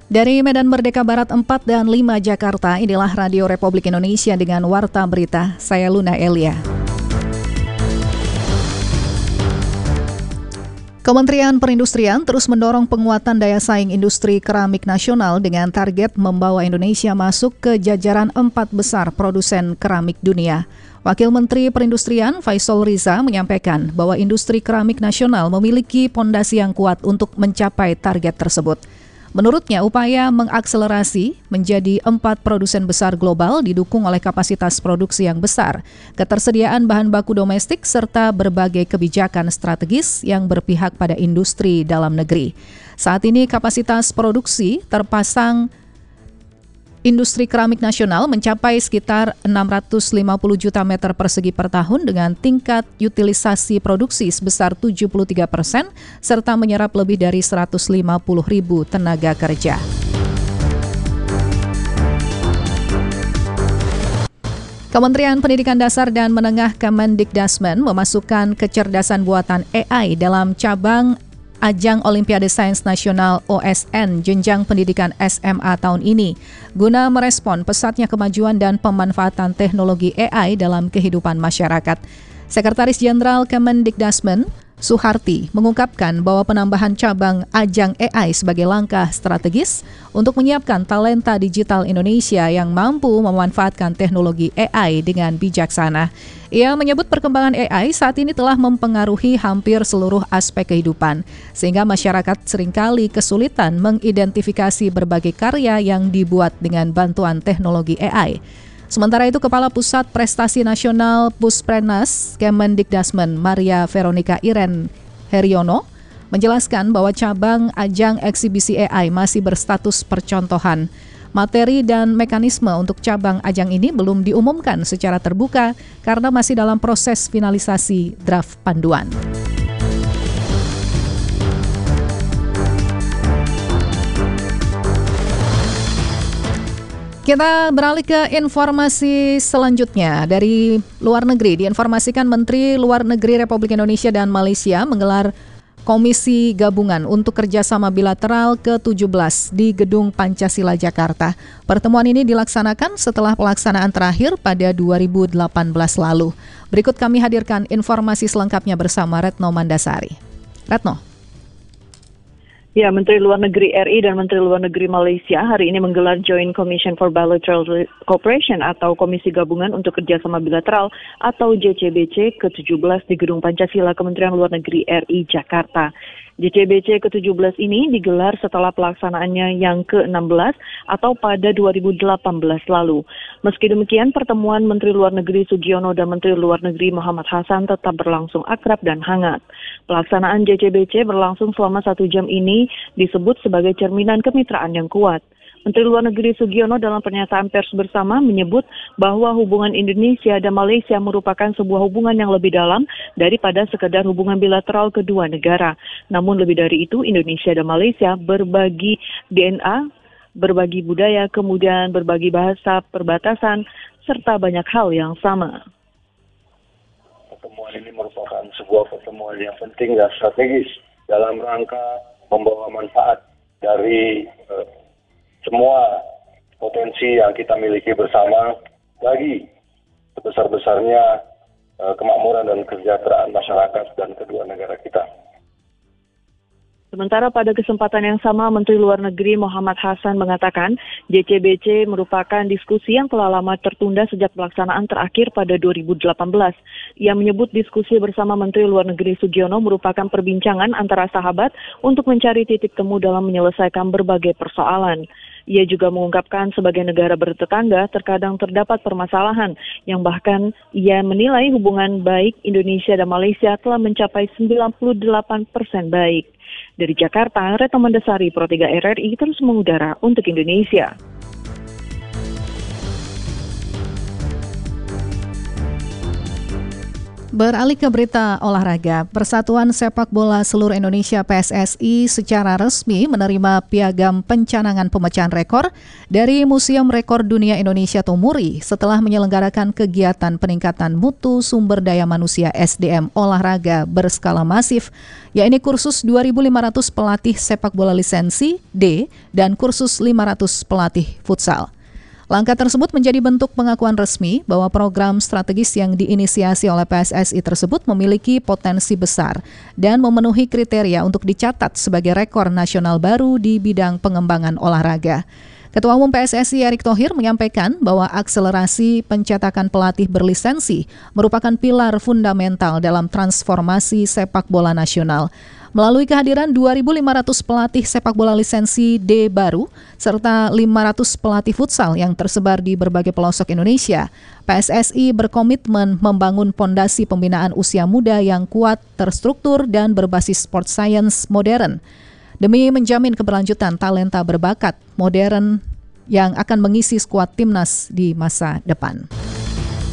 Dari Medan Merdeka Barat 4 dan 5 Jakarta, inilah Radio Republik Indonesia dengan Warta Berita. Saya Luna Elia. Kementerian Perindustrian terus mendorong penguatan daya saing industri keramik nasional dengan target membawa Indonesia masuk ke jajaran 4 besar produsen keramik dunia. Wakil Menteri Perindustrian Faisal Riza menyampaikan bahwa industri keramik nasional memiliki pondasi yang kuat untuk mencapai target tersebut. Menurutnya, upaya mengakselerasi menjadi 4 produsen besar global didukung oleh kapasitas produksi yang besar, ketersediaan bahan baku domestik, serta berbagai kebijakan strategis yang berpihak pada industri dalam negeri. Saat ini kapasitas produksi terpasang industri keramik nasional mencapai sekitar 650 juta meter persegi per tahun dengan tingkat utilisasi produksi sebesar 73% serta menyerap lebih dari 150 ribu tenaga kerja. Kementerian Pendidikan Dasar dan Menengah Kemendikdasmen memasukkan kecerdasan buatan AI dalam cabang Ajang Olimpiade Sains Nasional OSN Jenjang Pendidikan SMA tahun ini, guna merespon pesatnya kemajuan dan pemanfaatan teknologi AI dalam kehidupan masyarakat. Sekretaris Jenderal Kemendikdasmen, Suharti, mengungkapkan bahwa penambahan cabang ajang AI sebagai langkah strategis untuk menyiapkan talenta digital Indonesia yang mampu memanfaatkan teknologi AI dengan bijaksana. Ia menyebut perkembangan AI saat ini telah mempengaruhi hampir seluruh aspek kehidupan, sehingga masyarakat seringkali kesulitan mengidentifikasi berbagai karya yang dibuat dengan bantuan teknologi AI. Sementara itu, Kepala Pusat Prestasi Nasional Pusprenas Kemendikdasmen Maria Veronica Iren Heriono menjelaskan bahwa cabang ajang eksibisi AI masih berstatus percontohan. Materi dan mekanisme untuk cabang ajang ini belum diumumkan secara terbuka karena masih dalam proses finalisasi draft panduan. Kita beralih ke informasi selanjutnya. Dari luar negeri, diinformasikan Menteri Luar Negeri Republik Indonesia dan Malaysia menggelar Komisi Gabungan untuk Kerjasama Bilateral ke-17 di Gedung Pancasila, Jakarta. Pertemuan ini dilaksanakan setelah pelaksanaan terakhir pada 2018 lalu. Berikut kami hadirkan informasi selengkapnya bersama Retno Mandasari. Retno. Ya, Menteri Luar Negeri RI dan Menteri Luar Negeri Malaysia hari ini menggelar Joint Commission for Bilateral Cooperation atau Komisi Gabungan untuk Kerjasama Bilateral atau JCBC ke-17 di Gedung Pancasila Kementerian Luar Negeri RI Jakarta. JCBC ke-17 ini digelar setelah pelaksanaannya yang ke-16 atau pada 2018 lalu. Meski demikian, pertemuan Menteri Luar Negeri Sugiono dan Menteri Luar Negeri Muhammad Hasan tetap berlangsung akrab dan hangat. Pelaksanaan JCBC berlangsung selama 1 jam ini disebut sebagai cerminan kemitraan yang kuat. Menteri Luar Negeri Sugiono dalam pernyataan pers bersama menyebut bahwa hubungan Indonesia dan Malaysia merupakan sebuah hubungan yang lebih dalam daripada sekedar hubungan bilateral kedua negara. Namun lebih dari itu, Indonesia dan Malaysia berbagi DNA, berbagi budaya, kemudian berbagi bahasa, perbatasan, serta banyak hal yang sama. Pertemuan ini merupakan sebuah pertemuan yang penting dan strategis dalam rangka membawa manfaat dari semua potensi yang kita miliki bersama bagi sebesar-besarnya kemakmuran dan kesejahteraan masyarakat dan kedua negara kita. Sementara pada kesempatan yang sama, Menteri Luar Negeri Muhammad Hasan mengatakan JCBC merupakan diskusi yang telah lama tertunda sejak pelaksanaan terakhir pada 2018. Ia menyebut diskusi bersama Menteri Luar Negeri Sugiono merupakan perbincangan antara sahabat untuk mencari titik temu dalam menyelesaikan berbagai persoalan. Ia juga mengungkapkan sebagai negara bertetangga terkadang terdapat permasalahan yang bahkan ia menilai hubungan baik Indonesia dan Malaysia telah mencapai 98% baik. Dari Jakarta, Retno Mandasari, Pro 3 RRI terus mengudara untuk Indonesia. Beralih ke berita olahraga, Persatuan Sepak Bola Seluruh Indonesia PSSI secara resmi menerima piagam pencanangan pemecahan rekor dari Museum Rekor Dunia Indonesia Tomuri setelah menyelenggarakan kegiatan peningkatan mutu sumber daya manusia SDM olahraga berskala masif, yakni kursus 2.500 pelatih sepak bola lisensi D dan kursus 500 pelatih futsal. Langkah tersebut menjadi bentuk pengakuan resmi bahwa program strategis yang diinisiasi oleh PSSI tersebut memiliki potensi besar dan memenuhi kriteria untuk dicatat sebagai rekor nasional baru di bidang pengembangan olahraga. Ketua Umum PSSI Erick Thohir menyampaikan bahwa akselerasi pencetakan pelatih berlisensi merupakan pilar fundamental dalam transformasi sepak bola nasional. Melalui kehadiran 2.500 pelatih sepak bola lisensi D baru, serta 500 pelatih futsal yang tersebar di berbagai pelosok Indonesia, PSSI berkomitmen membangun pondasi pembinaan usia muda yang kuat, terstruktur, dan berbasis sport science modern, demi menjamin keberlanjutan talenta berbakat modern yang akan mengisi skuad timnas di masa depan.